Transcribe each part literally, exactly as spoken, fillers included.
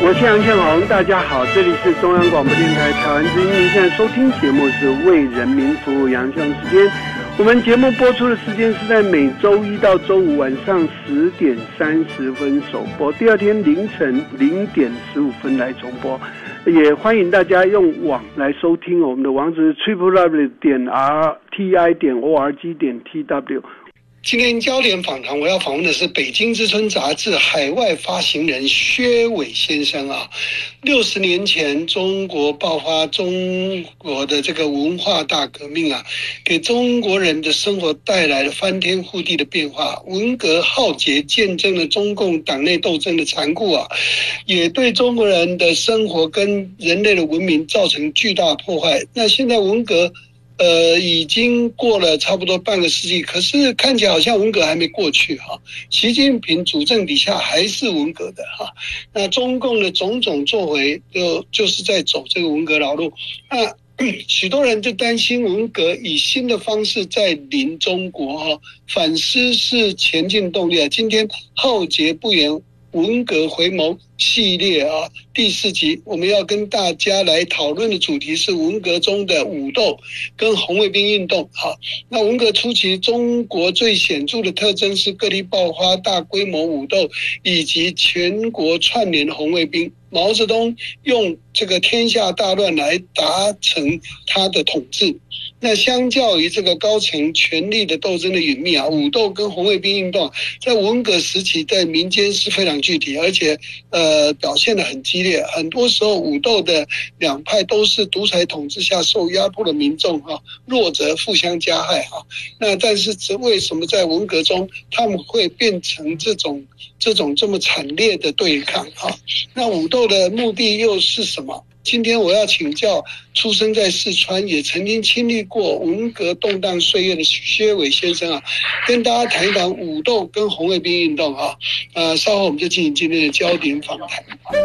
我是杨倩红，大家好，这里是中央广播电台台湾之音，您现在收听节目是为人民服务杨倩红时间。我们节目播出的时间是在每周一到周五晚上十点三十分首播，第二天凌晨零点十五分来重播。也欢迎大家用网来收听，我们的网址是 triple w 点 r t i 点 o r g 点 t w。今天焦点访谈，我要访问的是《北京之春》杂志海外发行人薛伟先生啊。六十年前，中国爆发中国的这个文化大革命啊，给中国人的生活带来了翻天覆地的变化。文革浩劫见证了中共党内斗争的残酷啊，也对中国人的生活跟人类的文明造成巨大破坏。那现在文革呃，已经过了差不多半个世纪，可是看起来好像文革还没过去哈。习近平主政底下还是文革的哈。那中共的种种作为，就就是在走这个文革老路。那许多人就担心文革以新的方式在临中国哈，反思是前进动力啊。今天浩劫不言，文革回眸系列啊，第四集我们要跟大家来讨论的主题是文革中的武斗跟红卫兵运动。好，那文革初期中国最显著的特征是各地爆发大规模武斗以及全国串联红卫兵。毛泽东用这个天下大乱来达成他的统治。那相较于这个高层权力的斗争的隐秘啊，武斗跟红卫兵运动在文革时期在民间是非常具体，而且呃表现得很激烈。很多时候武斗的两派都是独裁统治下受压迫的民众哈、啊，弱者互相加害哈、啊。那但是为什么在文革中他们会变成这种这种这么惨烈的对抗哈、啊？那武斗的目的又是什么？今天我要请教出生在四川，也曾经经历过文革动荡岁月的薛伟先生啊，跟大家谈一谈武斗跟红卫兵运动啊。呃，稍后我们就进行今天的焦点访谈。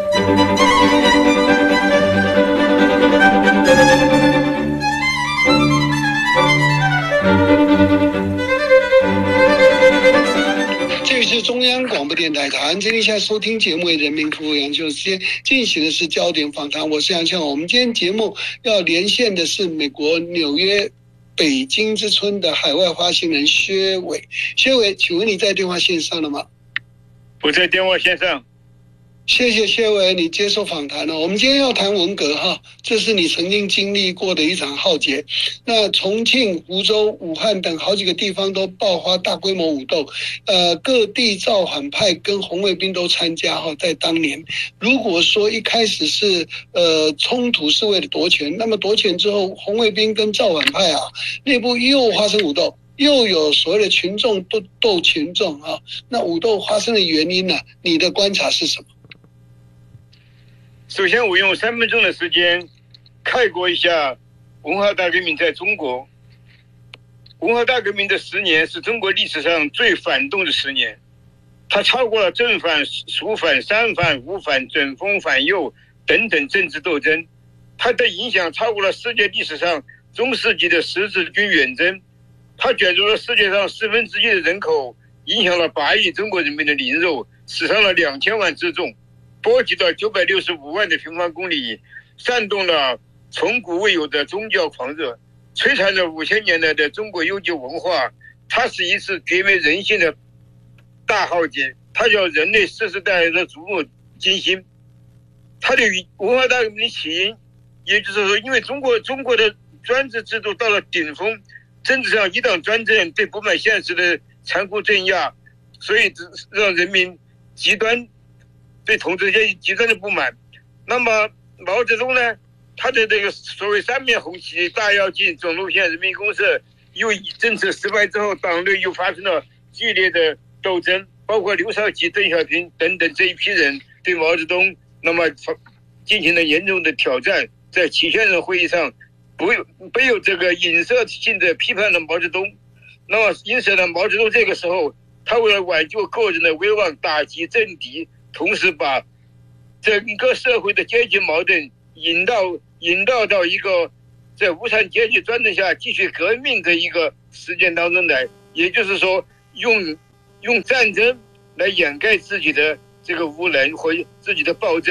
这里是中央广播电台台湾之音，现在收听节目为人民服务杨秋时间进行的是焦点访谈，我是杨秋。我们今天节目要连线的是美国纽约北京之春的海外发行人薛伟。薛伟，请问你在电话线上了吗？ 我在电话线上。 谢谢薛伟，你接受访谈了。我们今天要谈文革哈，这是你曾经经历过的一场浩劫。那重庆、湖州、武汉等好几个地方都爆发大规模武斗，呃，各地造反派跟红卫兵都参加哈。在当年，如果说一开始是呃冲突是为了夺权，那么夺权之后，红卫兵跟造反派啊内部又发生武斗。又有所谓的群众斗斗群众啊，那武斗发生的原因呢、啊？你的观察是什么？ 首先，我用三分钟的时间概括一下文化大革命在中国。文化大革命的十年是中国历史上最反动的十年，它超过了正反、蜀反、三反、五反、准风反右等等政治斗争，它的影响超过了世界历史上中世纪的十字军远征。它卷入了世界上四分之一的人口，影响了八亿中国人民的灵肉，死伤了两千万之众，波及到九百六十五万的平方公里，煽动了从古未有的宗教狂热，摧残了五千年来的中国悠久文化。它是一次绝灭人性的大浩劫，它叫人类世世代代的瞩目惊心。它的文化大革命起因，也就是说，因为中国中国的专制制度到了顶峰。政治上一党专政对不满现实的残酷镇压，所以让人民极端对统治阶级极端的不满。那么毛泽东呢，他的这个所谓三面红旗大跃进总路线人民公社，又以政策失败之后，党内又发生了剧烈的斗争，包括刘少奇、邓小平等等这一批人对毛泽东那么进行了严重的挑战，在齐宣人会议上不没有这个影射性的批判了毛泽东。那么因此呢，毛泽东这个时候他为了挽救个人的威望，打击政敌，同时把整个社会的阶级矛盾引到引导到一个在无产阶级专政下继续革命的一个实践当中来，也就是说用用战争来掩盖自己的这个无能和自己的暴政，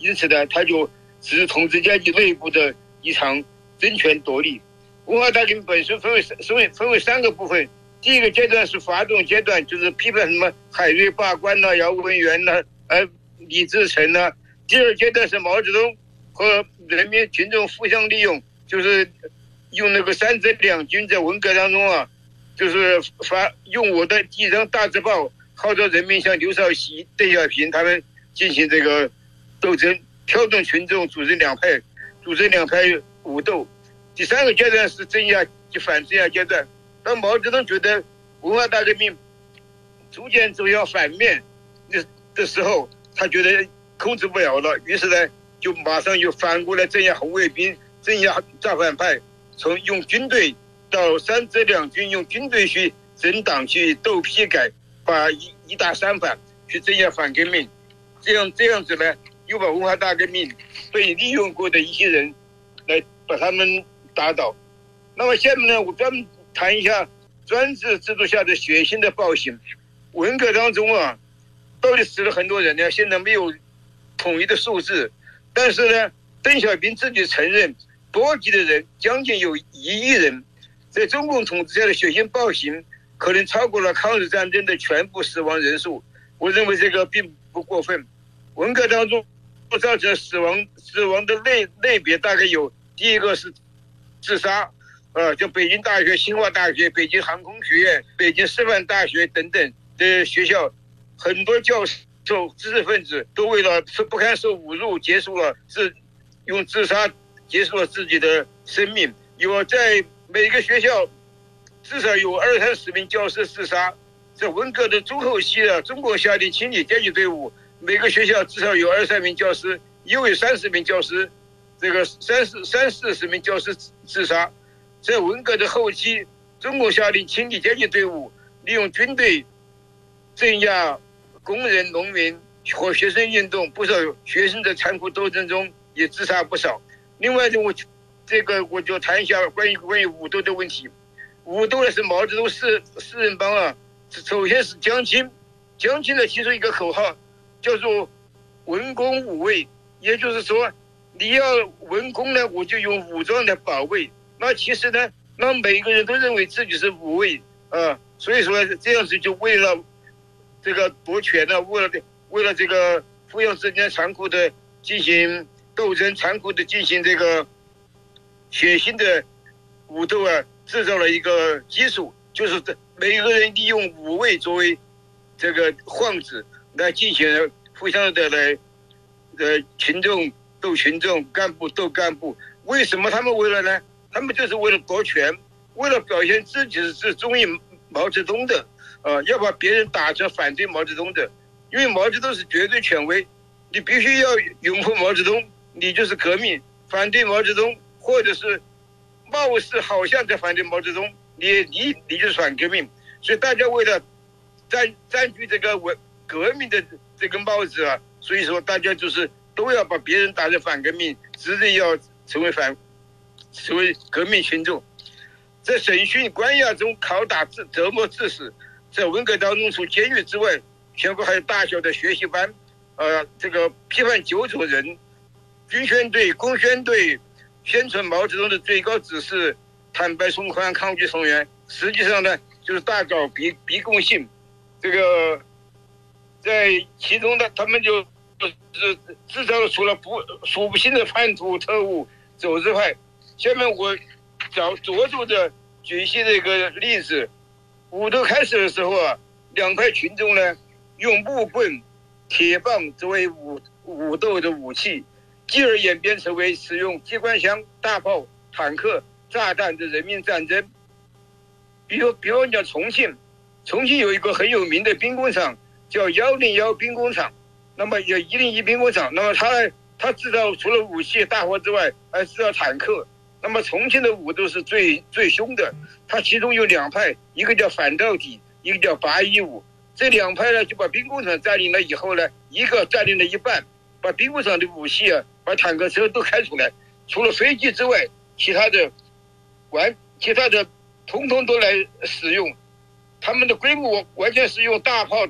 因此呢，他就只是统治阶级内部的一场争权夺利。文化大革命本身分为分为分为三个部分，第一个阶段是发动阶段，就是批判什么海瑞罢官呐、姚文元呐、呃李自成呐。第二阶段是毛泽东和人民群众互相利用，就是用那个三泽两军在文革当中啊，就是发用我的第一张大字报号召人民像刘少奇、邓小平他们进行这个斗争，挑动群众组成两派，组成两派武斗。第三个阶段是镇压及反镇压阶段。当毛泽东觉得文化大革命逐渐走向反面的的时候，他觉得控制不了了，于是呢，就马上就反过来镇压红卫兵，镇压造反派，从用军队到三泽两军，用军队去整党去斗批改，把一一大三反去镇压反革命，这样这样子呢，又把文化大革命被利用过的一些人来把他们打倒。那么下面呢，我专门谈一下专制制度下的血腥的暴行。文革当中啊，到底死了很多人呢？现在没有统一的数字，但是呢，邓小平自己承认，波及的人将近有一亿人。在中共统治下的血腥暴行，可能超过了抗日战争的全部死亡人数。我认为这个并不过分。文革当中造成死亡死亡的类类别大概有：第一个是自杀，呃，就北京大学、清华大学、北京航空学院、北京师范大学等等的学校，很多教授、知识分子都为了不堪受侮辱，结束了自用自杀结束了自己的生命。有在每个学校至少有二三十名教师自杀。在文革的中后期啊，中国下令清理阶级队伍，每个学校至少有二三名教师，又有三十名教师，这个三四三四十名教师自杀。在文革的后期，中国下令清理阶级队伍，利用军队镇压工人、农民和学生运动，不少学生在残酷斗争中也自杀不少。另外呢，我这个我就谈一下关于关于武斗的问题。武斗呢是毛泽东四四人帮啊，首先是江青，江青呢提出一个口号，叫做文攻武卫，也就是说，你要文攻呢，我就用武装来保卫。那其实呢，那每个人都认为自己是武卫啊，所以说这样子就为了这个夺权呢，为了为了这个互相之间残酷的进行斗争，残酷的进行这个血腥的武斗啊，制造了一个基础，就是每个人利用武卫作为这个幌子来进行互相的来呃群众斗群众，干部斗干部。为什么他们为了呢？他们就是为了夺权，为了表现自己是忠于毛泽东的，呃，要把别人打成反对毛泽东的。因为毛泽东是绝对权威，你必须要拥护毛泽东，你就是革命；反对毛泽东，或者是貌似好像在反对毛泽东，你你你就是反革命。所以大家为了占占据这个文革命的这个帽子啊，所以说大家就是都要把别人打成反革命，执政要成为反成为革命群众。在审讯、关押中拷打、折磨致死。在文革当中，除监狱之外，全国还有大小的学习班，呃，这个批判九种人，军宣队、工宣队宣传毛泽东的最高指示，坦白从宽，抗拒从严。实际上呢，就是大搞逼逼供信。这个在其中的，他们就制制造出了不数不清的叛徒、特务、走资派。下面我找着重的举一些这个例子。武斗开始的时候啊，两派群众呢用木棍、铁棒作为武武斗的武器，继而演变成为使用机关枪、大炮、坦克、炸弹的人民战争。比如，比方讲重庆，重庆有一个很有名的兵工厂，叫幺零幺兵工厂。那么有一零一兵工厂，那么它它制造除了武器大火之外，还制造坦克。那么重庆的武斗是最最凶的，它其中有两派，一个叫反到底，一个叫八一五。这两派呢就把兵工厂占领了以后呢，一个占领了一半，把兵工厂的武器啊，把坦克车都开出来，除了飞机之外，其他的完其他的统统都来使用。他们的规模完全是用大炮、